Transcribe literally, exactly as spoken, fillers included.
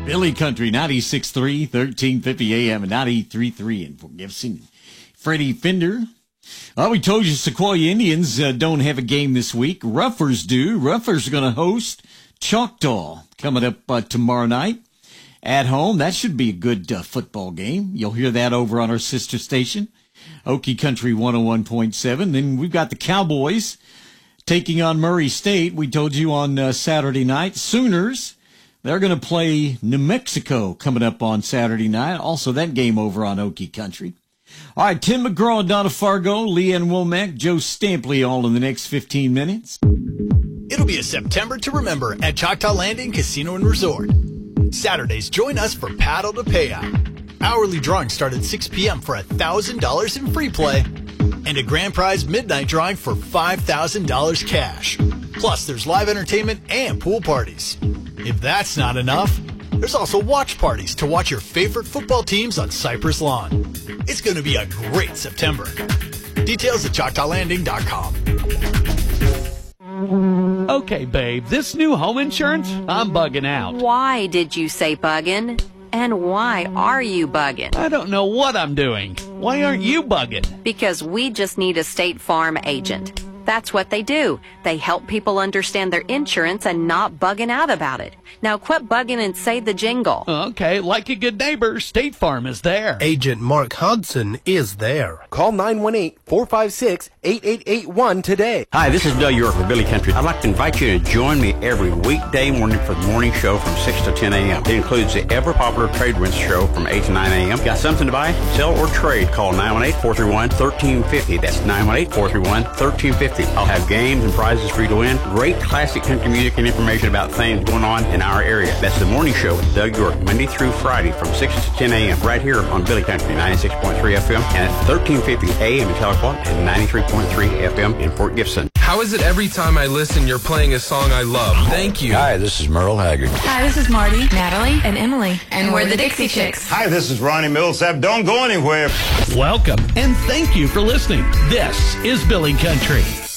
Billy Country, ninety-six point three, thirteen fifty A M and ninety-three point three in Fort Gibson. Freddie Fender. Well, we told you Sequoia Indians uh, don't have a game this week. Ruffers do. Ruffers are going to host Choctaw coming up uh, tomorrow night at home. That should be a good uh, football game. You'll hear that over on our sister station, Okie Country one oh one point seven. Then we've got the Cowboys taking on Murray State. We told you on uh, Saturday night. Sooners, they're going to play New Mexico coming up on Saturday night. Also, that game over on Okie Country. All right, Tim McGraw, Donna Fargo, Leanne Womack, Joe Stampley, all in the next fifteen minutes. It'll be a September to remember at Choctaw Landing Casino and Resort. Saturdays, join us for Paddle to Payout. Hourly drawings start at six p.m. for one thousand dollars in free play and a grand prize midnight drawing for five thousand dollars cash. Plus, there's live entertainment and pool parties. If that's not enough, there's also watch parties to watch your favorite football teams on Cypress Lawn. It's going to be a great September. Details at choctaw landing dot com. Okay, babe, this new home insurance, I'm bugging out. Why did you say bugging? And why are you bugging? I don't know what I'm doing. Why aren't you bugging? Because we just need a State Farm agent. That's what they do. They help people understand their insurance and not bugging out about it. Now quit bugging and say the jingle. Okay, like a good neighbor, State Farm is there. Agent Mark Hudson is there. Call nine one eight, four five six, eight eight eight one today. Hi, this is Doug York with Billy Country. I'd like to invite you to join me every weekday morning for the morning show from six to ten a.m. It includes the ever-popular Trade Winds show from eight to nine a.m. Got something to buy, sell, or trade? Call nine one eight, four three one, one three five zero. That's nine one eight, four three one, one three five zero. I'll have games and prizes for you to win. Great classic country music and information about things going on in our area. That's the morning show with Doug York, Monday through Friday from six to ten a.m. right here on Billy Country ninety-six point three F M and at thirteen fifty A M in Tahlequah and ninety-three point three F M in Fort Gibson. How is it every time I listen you're playing a song I love? Thank you. Hi, this is Merle Haggard. Hi, this is Marty, Natalie, and Emily, and we're the Dixie Chicks. Hi, this is Ronnie Millsap. Don't go anywhere. Welcome, and thank you for listening. This is Billy Country.